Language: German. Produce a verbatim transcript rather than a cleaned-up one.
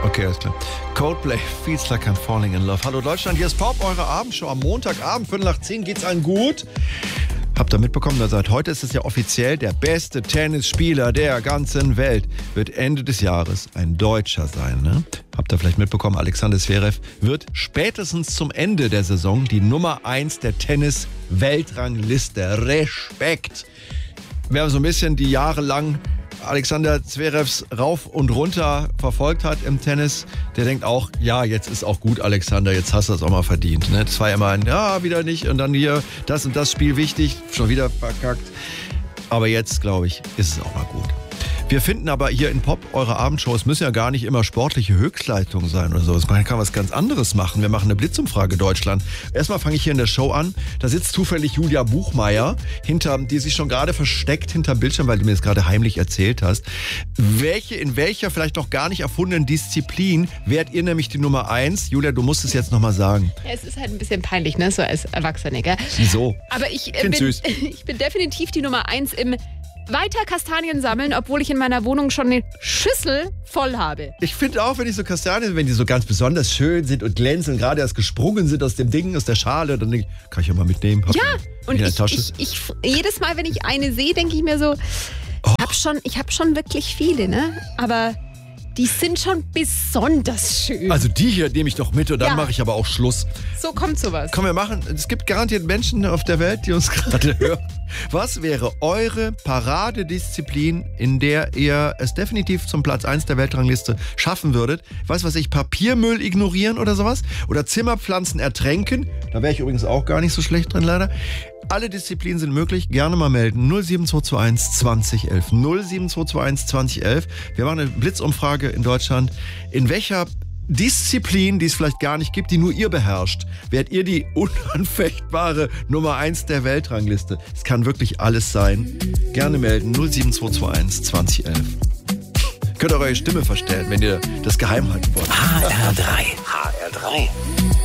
Okay, alles klar. Coldplay, Feels Like I'm Falling in Love. Hallo Deutschland, hier ist Pop, eure Abendshow. Am Montagabend, Viertel nach zehn, geht's allen gut. Habt ihr mitbekommen, dass seit heute ist es ja offiziell, der beste Tennisspieler der ganzen Welt wird Ende des Jahres ein Deutscher sein. Ne? Habt ihr vielleicht mitbekommen, Alexander Zverev wird spätestens zum Ende der Saison die Nummer eins der Tennis-Weltrangliste. Respekt! Wer so ein bisschen die Jahre lang Alexander Zverevs rauf und runter verfolgt hat im Tennis, der denkt auch, ja, jetzt ist auch gut, Alexander, jetzt hast du das auch mal verdient. Ne? Das war immer ein, ja, wieder nicht und dann hier, das und das Spiel wichtig, schon wieder verkackt. Aber jetzt, glaube ich, ist es auch mal gut. Wir finden aber hier in Pop, eure Abendshows müssen ja gar nicht immer sportliche Höchstleistungen sein oder so. Man kann was ganz anderes machen. Wir machen eine Blitzumfrage Deutschland. Erstmal fange ich hier in der Show an. Da sitzt zufällig Julia Buchmeier, hinter, die sich schon gerade versteckt hinterm Bildschirm, weil du mir das gerade heimlich erzählt hast. Welche, in welcher vielleicht noch gar nicht erfundenen Disziplin wärt ihr nämlich die Nummer eins? Julia, du musst es jetzt nochmal sagen. Ja, es ist halt ein bisschen peinlich, ne, so als Erwachsene, gell? Wieso? Aber ich, äh, Find's bin, süß. ich bin definitiv die Nummer eins im weiter Kastanien sammeln, obwohl ich in meiner Wohnung schon eine Schüssel voll habe. Ich finde auch, wenn die so Kastanien, wenn die so ganz besonders schön sind und glänzen und gerade erst gesprungen sind aus dem Ding, aus der Schale, dann denke ich, kann ich ja mal mitnehmen. Hab Ja, ich und in der ich, Tasche. ich, ich, jedes Mal, wenn ich eine sehe, denke ich mir so, Oh. ich habe schon, ich hab schon wirklich viele, ne? Aber die sind schon besonders schön. Also die hier nehme ich doch mit und dann Ja. mache ich aber auch Schluss. So kommt sowas. Komm, wir machen, es gibt garantiert Menschen auf der Welt, die uns gerade hören. Was wäre eure Paradedisziplin, in der ihr es definitiv zum Platz eins der Weltrangliste schaffen würdet? Weiß was ich, Papiermüll ignorieren oder sowas? Oder Zimmerpflanzen ertränken? Da wäre ich übrigens auch gar nicht so schlecht drin, leider. Alle Disziplinen sind möglich. Gerne mal melden. null sieben zwei zwei eins zwanzig elf. null sieben zwei zwei eins zwanzig elf. Wir machen eine Blitzumfrage in Deutschland. In welcher Disziplin, die es vielleicht gar nicht gibt, die nur ihr beherrscht, wärt ihr die unanfechtbare Nummer eins der Weltrangliste? Es kann wirklich alles sein. Gerne melden. null sieben zwei zwei eins zwanzig elf. Könnt ihr eure Stimme verstellen, wenn ihr das geheim halten wollt. H R drei. H R drei.